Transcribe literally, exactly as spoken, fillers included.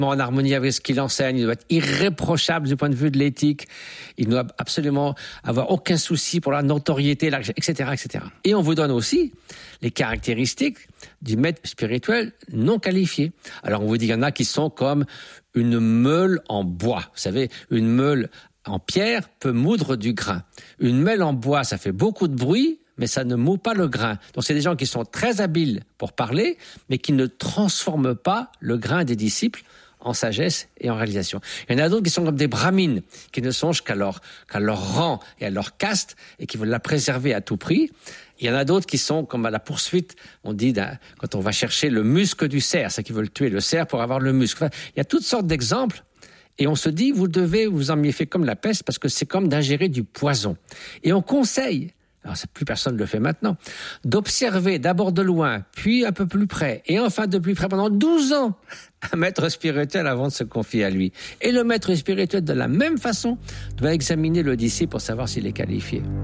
en harmonie avec ce qu'il enseigne, il doit être irréprochable du point de vue de l'éthique, il ne doit absolument avoir aucun souci pour la notoriété, et cetera, et cetera. Et on vous donne aussi les caractéristiques du maître spirituel non qualifié. Alors on vous dit qu'il y en a qui sont comme une meule en bois. Vous savez, une meule en pierre peut moudre du grain. Une meule en bois, ça fait beaucoup de bruit, mais ça ne moud pas le grain. Donc c'est des gens qui sont très habiles pour parler, mais qui ne transforment pas le grain des disciples en sagesse et en réalisation. Il y en a d'autres qui sont comme des brahmines, qui ne songent qu'à leur, qu'à leur rang et à leur caste, et qui veulent la préserver à tout prix. Il y en a d'autres qui sont comme à la poursuite, on dit, quand on va chercher le muscle du cerf, c'est qu'ils veulent tuer le cerf pour avoir le muscle. Enfin, il y a toutes sortes d'exemples, et on se dit, vous devez vous en méfier comme la peste, parce que c'est comme d'ingérer du poison. Et on conseille, alors plus personne ne le fait maintenant, d'observer d'abord de loin, puis un peu plus près, et enfin de plus près pendant douze ans, un maître spirituel avant de se confier à lui. Et le maître spirituel, de la même façon, doit examiner le disciple pour savoir s'il est qualifié.